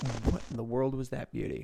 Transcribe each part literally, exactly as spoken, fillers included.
What in the world was that beauty?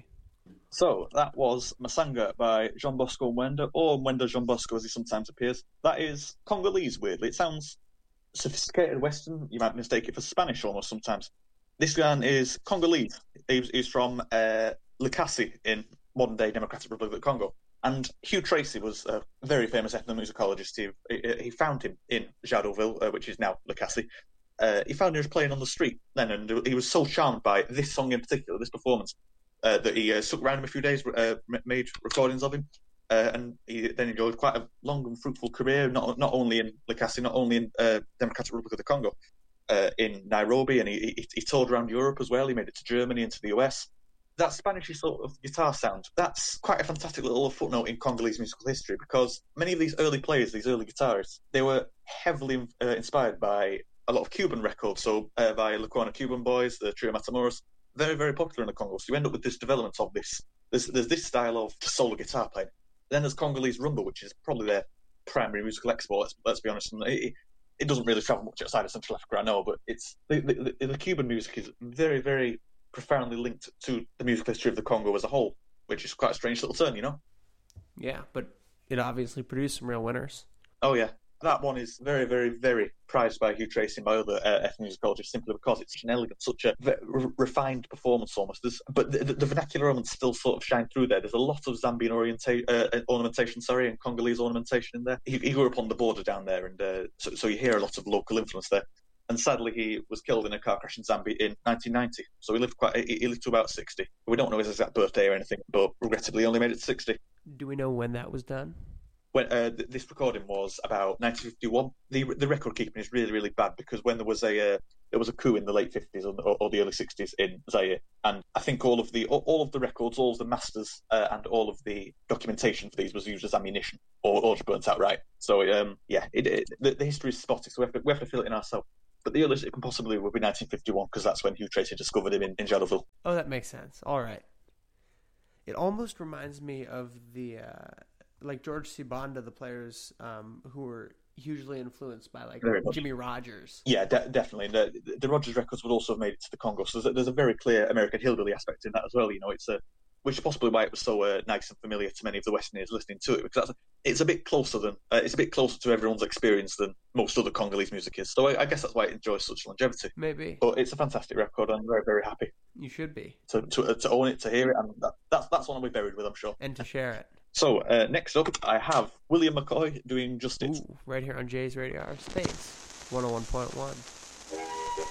So that was Masanga by Jean Bosco Mwenda, or Mwenda Jean Bosco as he sometimes appears. That is Congolese, weirdly. It sounds sophisticated Western. You might mistake it for Spanish almost sometimes. This man is Congolese. He's, he's from uh, Likasi in modern-day Democratic Republic of the Congo. And Hugh Tracy was a very famous ethnomusicologist. He, he, he found him in Jadoville, uh, which is now Likasi. Uh, he found him just playing on the street then, and he was so charmed by this song in particular, this performance, uh, that he uh, stuck around him a few days, uh, made recordings of him, uh, and he then enjoyed quite a long and fruitful career, not not only in Likasi, not only in uh, Democratic Republic of the Congo, uh, in Nairobi, and he, he, he toured around Europe as well. He made it to Germany and to the U S. That Spanishy sort of guitar sound, that's quite a fantastic little footnote in Congolese musical history, because many of these early players, these early guitarists, they were heavily uh, inspired by a lot of Cuban records, so uh, by Laquana Cuban Boys, the Trio Matamoros, very, very popular in the Congo. So you end up with this development of this. There's, there's this style of solo guitar playing. Then there's Congolese rumba, which is probably their primary musical export, let's, let's be honest. And it, it doesn't really travel much outside of Central Africa, I know, but it's the, the, the Cuban music is very, very profoundly linked to the musical history of the Congo as a whole, which is quite a strange little turn, you know? Yeah, but it obviously produced some real winners. Oh, yeah. That one is very, very, very prized by Hugh Tracy and by other uh, ethnomusicologists simply because it's such an elegant, such a re- refined performance almost. There's, but the, the, the vernacular elements still sort of shine through there. There's a lot of Zambian orienta- uh, ornamentation, sorry, and Congolese ornamentation in there. He, he grew up on the border down there, and uh, so, so you hear a lot of local influence there. And sadly, he was killed in a car crash in Zambia in nineteen ninety. So he lived quite. He, he lived to about sixty. We don't know his exact birthday or anything, but regrettably, he only made it to sixty. Do we know when that was done? When uh, th- this recording was about nineteen fifty-one. The the record keeping is really, really bad because when there was a uh, there was a coup in the late fifties or, or the early sixties in Zaire, and I think all of the all of the records, all of the masters, uh, and all of the documentation for these was used as ammunition or, or just burnt outright. So um, yeah, it, it, the, the history is spotty, so we have to we have to fill it in ourselves. But the earliest it can possibly would be nineteen fifty-one because that's when Hugh Tracy discovered him in, in Jadoville. Oh, that makes sense. All right. It almost reminds me of the, uh, like George Sibanda, the players um, who were hugely influenced by like Jimmy Rogers. Yeah, de- definitely. The, the Rogers records would also have made it to the Congo. So there's a, there's a very clear American hillbilly aspect in that as well. You know, it's a which is possibly why it was so uh, nice and familiar to many of the Westerners listening to it, because that's, it's a bit closer than uh, it's a bit closer to everyone's experience than most other Congolese music is. So I, I guess that's why it enjoys such longevity. Maybe, but it's a fantastic record. I'm very, very happy. You should be to to, uh, to own it, to hear it, and that, that's that's one I'll be buried with, I'm sure, and to share it. So uh, next up, I have William McCoy doing Justice. Ooh, right here on Jay's Radio Hour Space one oh one point one.